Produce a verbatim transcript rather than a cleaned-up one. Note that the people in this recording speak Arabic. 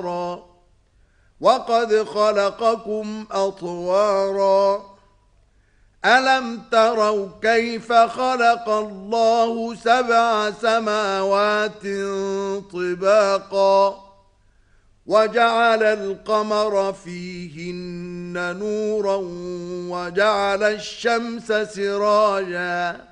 وقد خلقكم أطوارا ألم تروا كيف خلق الله سبع سماوات طباقا وجعل القمر فيهن نورا وجعل الشمس سراجا